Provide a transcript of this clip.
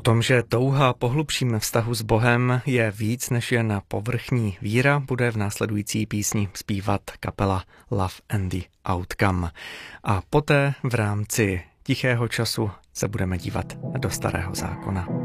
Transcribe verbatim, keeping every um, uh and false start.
tom, že touha po hlubším vztahu s Bohem je víc než jen povrchní víra, bude v následující písni zpívat kapela Love and the Outcome. A poté v rámci tichého času se budeme dívat do Starého zákona.